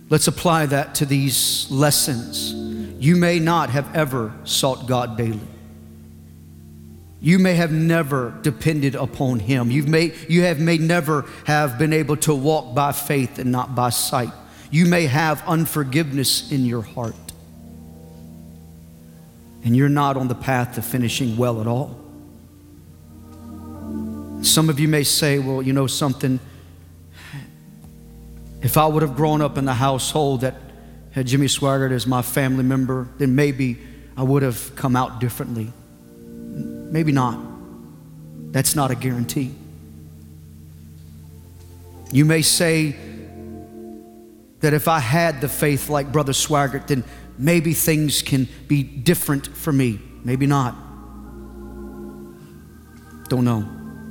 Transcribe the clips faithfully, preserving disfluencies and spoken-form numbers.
Let's apply that to these lessons. You may not have ever sought God daily. You may have never depended upon Him. You've may, you have may never have been able to walk by faith and not by sight. You may have unforgiveness in your heart. And you're not on the path to finishing well at all. Some of you may say, well, you know something, if I would have grown up in the household that had Jimmy Swaggart as my family member, then maybe I would have come out differently. Maybe not. That's not a guarantee. You may say that if I had the faith like Brother Swaggart, then maybe things can be different for me. Maybe not. Don't know.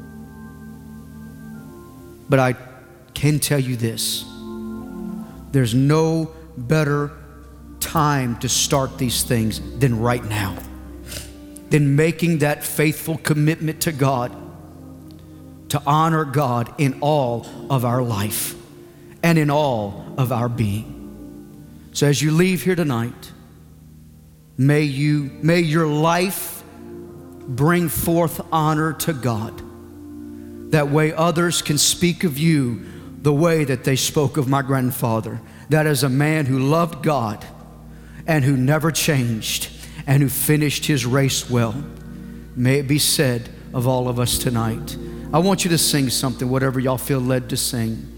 But I can tell you this. There's no better time to start these things than right now. Than making that faithful commitment to God, to honor God in all of our life and in all of our being. So as you leave here tonight, may you, may your life bring forth honor to God. That way others can speak of you the way that they spoke of my grandfather. That is a man who loved God and who never changed and who finished his race well. May it be said of all of us tonight. I want you to sing something, whatever y'all feel led to sing.